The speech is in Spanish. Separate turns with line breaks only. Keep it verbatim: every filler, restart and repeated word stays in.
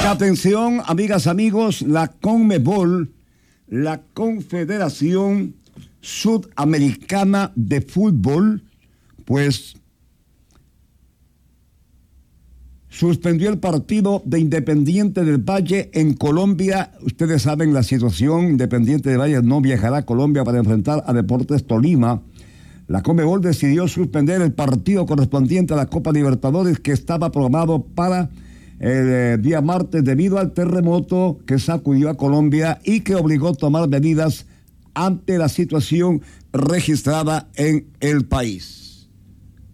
Atención, amigas, amigos, la CONMEBOL, la Confederación Sudamericana de Fútbol, pues suspendió el partido de Independiente del Valle en Colombia. Ustedes saben la situación. Independiente del Valle no viajará a Colombia para enfrentar a Deportes Tolima. La CONMEBOL decidió suspender el partido correspondiente a la Copa Libertadores, que estaba programado para el eh, día martes debido al terremoto que sacudió a Colombia y que obligó a tomar medidas ante la situación registrada en el país.